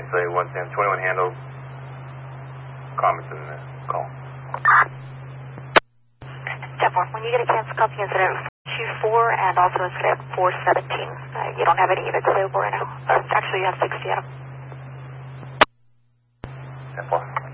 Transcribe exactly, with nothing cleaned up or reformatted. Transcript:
say one ten, twenty-one handle, comments in the call. ten four, when you get a cancel copy incident two four and also incident four seventeen, uh, you don't have any units available right now. Uh, actually, you have sixty of them. ten four.